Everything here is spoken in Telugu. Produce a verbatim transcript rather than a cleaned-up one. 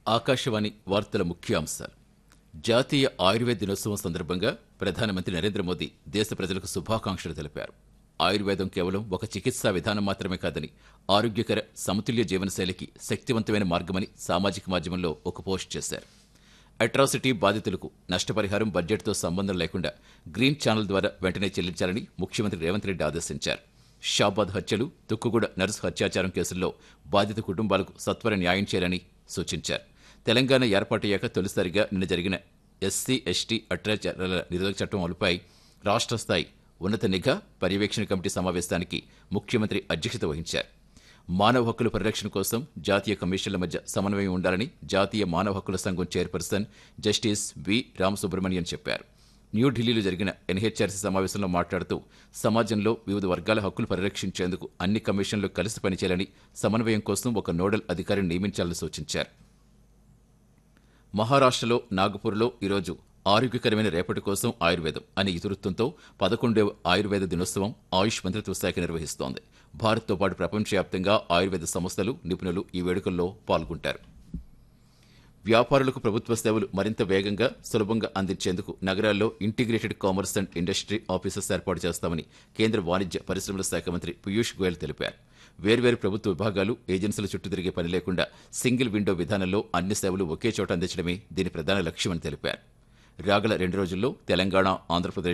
ఆకాశవాణి వార్తల ముఖ్యాంశాలు. జాతీయ ఆయుర్వేద దినోత్సవం సందర్భంగా ప్రధానమంత్రి నరేంద్ర మోదీ దేశ ప్రజలకు శుభాకాంక్షలు తెలిపారు. ఆయుర్వేదం కేవలం ఒక చికిత్సా విధానం మాత్రమే కాదని ఆరోగ్యకర సమతుల్య జీవనశైలికి శక్తివంతమైన మార్గమని సామాజిక మాధ్యమంలో ఒక పోస్ట్ చేశారు. అట్రాసిటీ బాధితులకు నష్టపరిహారం బడ్జెట్తో సంబంధం లేకుండా గ్రీన్ ఛానల్ ద్వారా వెంటనే చెల్లించాలని ముఖ్యమంత్రి రేవంత్ రెడ్డి ఆదేశించారు. షాబాద్ హత్యలు, తుక్కుగూడ నర్సు హత్యాచారం కేసుల్లో బాధిత కుటుంబాలకు సత్వర న్యాయం చేయాలని సూచించారు. తెలంగాణ ఏర్పాటయ్యాక తొలిసారిగా నిన్న జరిగిన ఎస్సీ ఎస్టీ అత్యాచారాల నిరోధక చట్టం అమలుపై రాష్ట్ర స్థాయి ఉన్నత నిఘా పర్యవేక్షణ కమిటీ సమావేశానికి ముఖ్యమంత్రి అధ్యక్షత వహించారు. మానవ హక్కుల పరిరక్షణ కోసం జాతీయ కమిషన్ల మధ్య సమన్వయం ఉండాలని జాతీయ మానవ హక్కుల సంఘం చైర్పర్సన్ జస్టిస్ వి రామసుబ్రహ్మణ్యన్ చెప్పారు. న్యూఢిల్లీలో జరిగిన ఎన్హెచ్ఆర్సీ సమావేశంలో మాట్లాడుతూ సమాజంలో వివిధ వర్గాల హక్కులు పరిరక్షించేందుకు అన్ని కమిషన్లు కలిసి పనిచేయాలని, సమన్వయం కోసం ఒక నోడల్ అధికారిని నియమించాలని సూచించారు. మహారాష్ట్రలో నాగపూర్లో ఈరోజు ఆరోగ్యకరమైన రేపటి కోసం ఆయుర్వేదం అనే ఇతివృత్తంతో పదకొండవ ఆయుర్వేద దినోత్సవం ఆయుష్ మంత్రిత్వ శాఖ నిర్వహిస్తోంది. భారత్తో పాటు ప్రపంచవ్యాప్తంగా ఆయుర్వేద సంస్థలు, నిపుణులు ఈ వేడుకల్లో పాల్గొంటారు. వ్యాపారులకు ప్రభుత్వ సేవలు మరింత వేగంగా, సులభంగా అందించేందుకు నగరాల్లో integrated commerce and industry offices ఏర్పాటు చేస్తామని కేంద్ర వాణిజ్య పరిశ్రమల శాఖ మంత్రి పీయూష్ గోయల్ తెలిపారు. వేర్వేరు ప్రభుత్వ విభాగాలు, ఏజెన్సీల చుట్టూ తిరిగే పని లేకుండా సింగిల్ విండో విధానంలో అన్ని సేవలు ఒకే చోట అందించడమే దీని ప్రధాన లక్ష్యమని తెలిపారు. రాగల రెండు రోజుల్లో తెలంగాణ, ఆంధ్రప్రదేశ్